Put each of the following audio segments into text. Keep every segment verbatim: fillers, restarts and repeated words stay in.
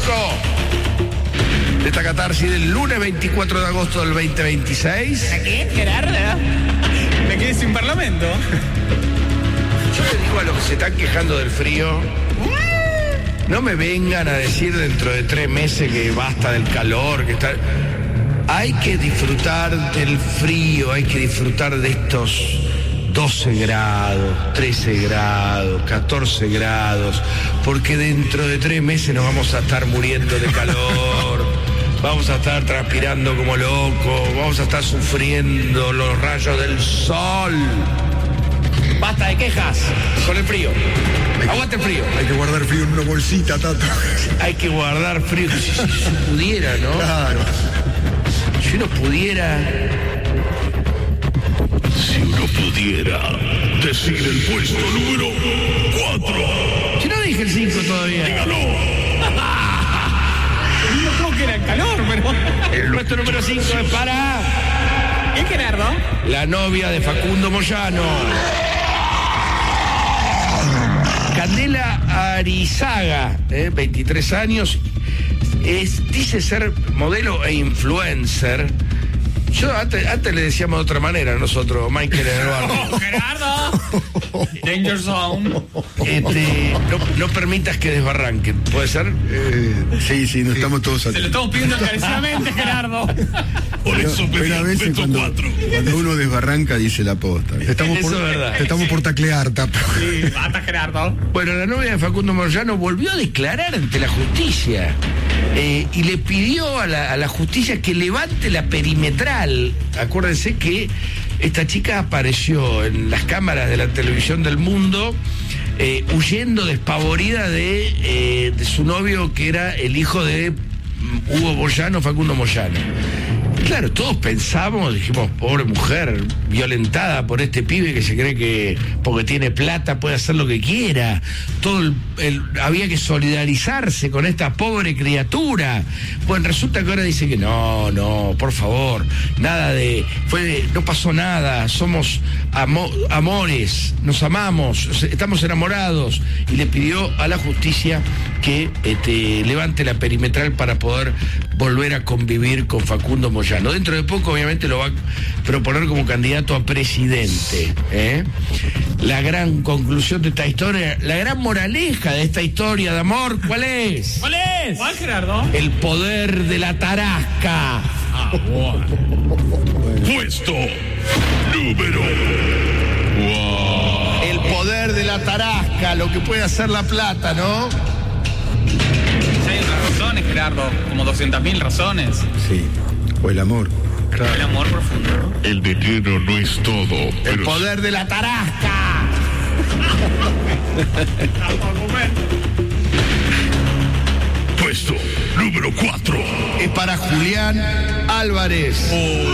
cinco de esta catarsis del lunes veinticuatro de agosto del veinte veintiséis. ¿A qué, Gerardo? Me quedé sin parlamento. Yo les digo a los que se están quejando del frío, no me vengan a decir dentro de tres meses que basta del calor, que está... Hay que disfrutar del frío, hay que disfrutar de estos doce grados, trece grados, catorce grados, porque dentro de tres meses nos vamos a estar muriendo de calor, vamos a estar transpirando como locos, vamos a estar sufriendo los rayos del sol. Basta de quejas con el frío. Aguante el frío. Hay que guardar frío en una bolsita, Tato. Hay que guardar frío, si, si, si se pudiera, ¿no? Claro. Si uno pudiera... Si uno pudiera decir el puesto número cuatro. Si no dije el cinco todavía. Dígalo. No creo que era el calor, pero... El puesto número cinco es para... ¿Qué, Gerardo? La novia de Facundo Moyano. Candela Arizaga, eh, veintitrés años, es, dice ser modelo e influencer. Yo antes, antes le decíamos de otra manera nosotros, Michael en el barrio. ¡Oh, Gerardo! Danger Zone. Este, no, no permitas que desbarranquen, ¿puede ser? Eh, sí, sí, no estamos todos Se lo atentos. estamos pidiendo encarecidamente, Gerardo. Por eso Pero pedí a el veces puesto cuando, cuatro. cuando uno desbarranca dice la posta. Estamos Eso por, es verdad. estamos por taclear, Tato. Sí, basta, Gerardo. Bueno, la novia de Facundo Moyano volvió a declarar ante la justicia eh, y le pidió a la, a la justicia que levante la perimetral. Acuérdense que esta chica apareció en las cámaras de la televisión del mundo eh, huyendo despavorida de, eh, de su novio, que era el hijo de mm, Hugo Moyano, Facundo Moyano. Claro, todos pensamos, dijimos, pobre mujer, violentada por este pibe que se cree que porque tiene plata puede hacer lo que quiera. Todo el, el- había que solidarizarse con esta pobre criatura. Bueno, resulta que ahora dice que no, no, por favor, nada de, fue, no pasó nada, somos amo- amores, nos amamos, estamos enamorados, y le pidió a la justicia que este, levante la perimetral para poder volver a convivir con Facundo Moyano. Dentro de poco, obviamente, lo va a proponer como candidato a presidente. ¿eh? La gran conclusión de esta historia, la gran moraleja de esta historia de amor, ¿cuál es? ¿Cuál es? ¿Cuál, Gerardo? El poder de la tarasca. Ah, bueno. Puesto número. Wow. El poder de la tarasca, lo que puede hacer la plata, ¿no? Ya hay otras razones, Gerardo. Como doscientas mil razones. Sí, o el amor. El amor profundo, ¿no? El dinero no es todo. El Pero poder de la tarasca. puesto número cuatro. Es para Julián Álvarez.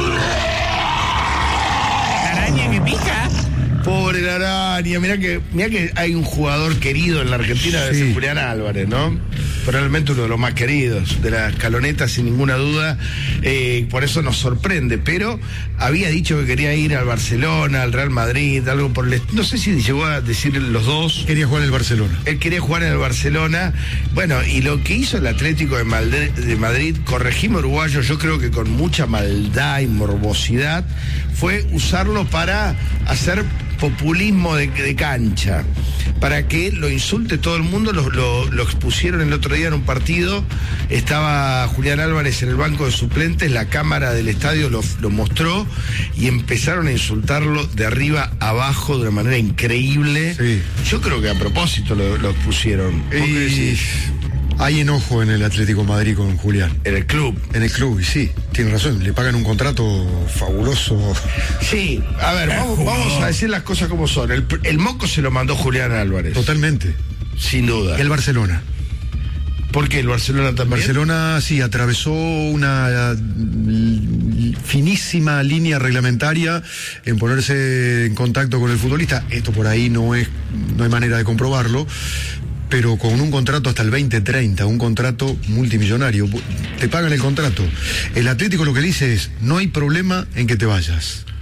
La araña que pica. Pobre la araña, mirá que, mirá que hay un jugador querido en la Argentina, Sí. de Julián Álvarez, ¿no? Probablemente uno de los más queridos de la escaloneta, sin ninguna duda, eh, por eso nos sorprende, pero había dicho que quería ir al Barcelona, al Real Madrid, algo por el est- no sé si llegó a decir los dos. Quería jugar en el Barcelona. Él quería jugar en el Barcelona. Bueno, y lo que hizo el Atlético de Madrid, de Madrid, corregime uruguayo, yo creo que con mucha maldad y morbosidad, fue usarlo para hacer populismo de, de cancha, para que lo insulte todo el mundo. Lo, lo- lo expusieron el otro día en un partido, estaba Julián Álvarez en el banco de suplentes, la cámara del estadio lo, lo mostró y empezaron a insultarlo de arriba a abajo de una manera increíble. Sí. Yo creo que a propósito lo, lo expusieron. ¿Vos qué Y decís? hay enojo en el Atlético de Madrid con Julián. En el club. En el club, y sí, tiene razón, le pagan un contrato fabuloso. Sí, a ver, vamos, vamos a decir las cosas como son. El, el moco se lo mandó Julián Álvarez. Totalmente. Sin duda. El Barcelona. ¿Por qué el Barcelona también? Barcelona, sí, atravesó una mm, finísima línea reglamentaria en ponerse en contacto con el futbolista. Esto por ahí no es, no hay manera de comprobarlo, pero con un contrato hasta el veinte treinta, un contrato multimillonario. Te pagan el contrato. El Atlético lo que dice es, no hay problema en que te vayas.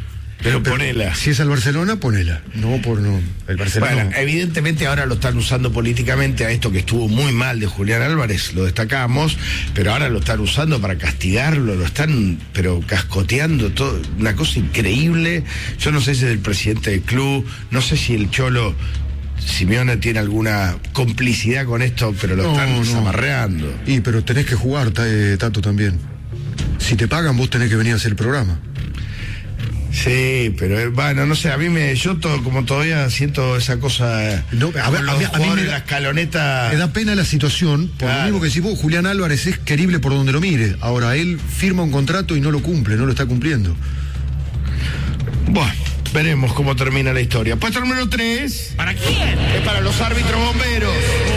Pero ponela. Si es al Barcelona, ponela. No por no. El Barcelona. Bueno, evidentemente ahora lo están usando políticamente a esto que estuvo muy mal de Julián Álvarez, lo destacamos, pero ahora lo están usando para castigarlo, lo están, pero cascoteando todo, una cosa increíble. Yo no sé si es el presidente del club, no sé si el Cholo Simeone tiene alguna complicidad con esto, pero lo No, están no. zamarreando. Y pero tenés que jugar, ta- eh, Tato, también. Si te pagan, vos tenés que venir a hacer el programa. Sí, pero eh, bueno, no sé, a mí me, yo todo, como todavía siento esa cosa, No, a ver, con los a mí- a mí jugadores me en da- la escaloneta. Me da pena la situación, por Claro. lo mismo que decís vos, Julián Álvarez es querible por donde lo mire. Ahora, él firma un contrato y no lo cumple, no lo está cumpliendo. Bueno, veremos cómo termina la historia. Puesto número tres. ¿Para quién? Es para los árbitros bomberos.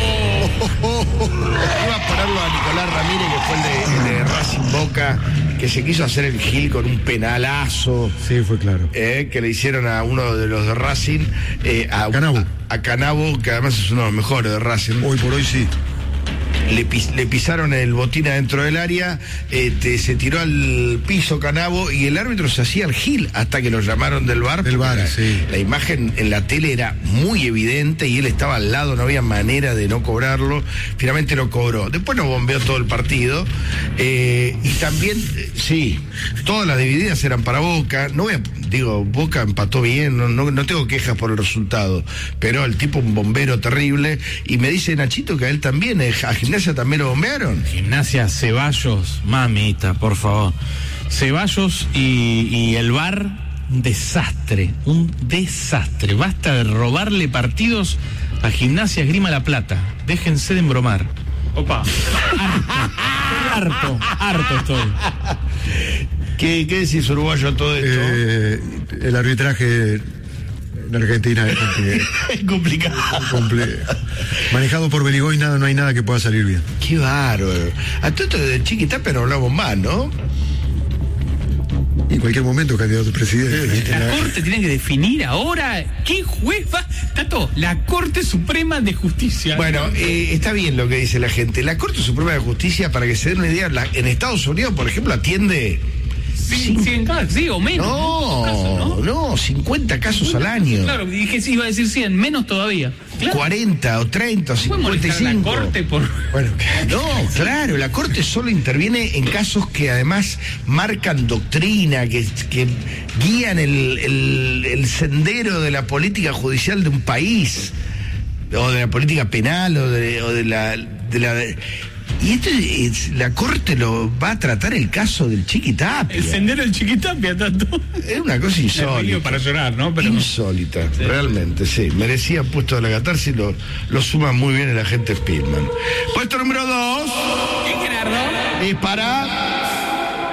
Iba a ponerlo a Nicolás Ramírez, que fue el de, el de Racing Boca, que se quiso hacer el gil con un penalazo. Sí, fue claro. eh, que le hicieron a uno de los de Racing, eh, a Canavo. A, a Canavo, que además es uno de los mejores de Racing. Hoy por hoy sí. Le, pis- le pisaron el botín adentro del área, este, se tiró al piso Canavo y el árbitro se hacía el gil hasta que lo llamaron del bar. Del porque VAR, la, sí. la imagen en la tele era muy evidente y él estaba al lado, no había manera de no cobrarlo. Finalmente lo cobró. Después nos bombeó todo el partido. Eh, y también, eh, sí, todas las divididas eran para Boca. No voy a, digo, Boca empató bien, no, no, no tengo quejas por el resultado, pero el tipo un bombero terrible. Y me dice Nachito que a él también, eh, a Gimnasia también lo bombearon. Gimnasia, Ceballos, mamita, por favor. Ceballos y, y el V A R, un desastre, un desastre. Basta de robarle partidos a Gimnasia Esgrima La Plata. Déjense de embromar. Opa. Harto, harto estoy. ¿Qué, qué decís, uruguayo, a todo esto? Eh, el arbitraje en Argentina es compli- Es complicado. comple- manejado por Beligoy, nada, no hay nada que pueda salir bien. Qué bárbaro. A todo esto de Chiquitapia no hablamos más, ¿no? Y en cualquier momento candidato a presidente. La Corte tiene que definir ahora qué juez va. Tato, la Corte Suprema de Justicia. Bueno, eh, está bien lo que dice la gente. La Corte Suprema de Justicia, para que se den una idea, la- en Estados Unidos, por ejemplo, atiende... sí, sí, en cada- sí, o menos. No, Caso, no, cincuenta casos al año. Claro, dije sí, iba a decir cien, menos todavía. Claro. cuarenta o treinta o ¿Puede cincuenta y molestar a la cinco. Corte por. Bueno, No, claro, la Corte solo interviene en casos que además marcan doctrina, que, que guían el, el- el sendero de la política judicial de un país, o de la política penal, o de, o de la... De la y esto es, la Corte lo va a tratar el caso del Chiquitapia. El sendero del Chiquitapia, Tato. Es una cosa insólita. Para llorar, ¿no? Pero. Insólita, realmente, sí. Merecía puesto de la catarsis, lo, lo suma muy bien el agente Spielman. Puesto número dos ¿Qué, Gerardo? es para